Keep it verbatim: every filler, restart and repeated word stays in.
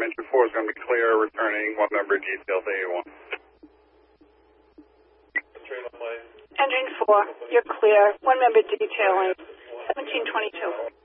engine four is going to be clear, returning one member detail to A one. Engine four, you're clear. One member detailing, seventeen twenty-two.